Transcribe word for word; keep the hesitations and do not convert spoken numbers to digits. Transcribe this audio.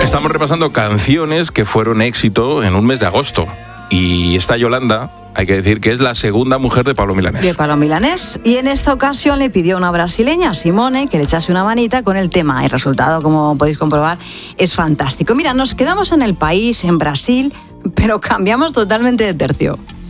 Estamos repasando canciones que fueron éxito en un mes de agosto. Y esta Yolanda, hay que decir que es la segunda mujer de Pablo Milanés. De Pablo Milanés. Y en esta ocasión le pidió a una brasileña, Simone, que le echase una manita con el tema. El resultado, como podéis comprobar, es fantástico. Mira, nos quedamos en el país, en Brasil, pero cambiamos totalmente de tercio.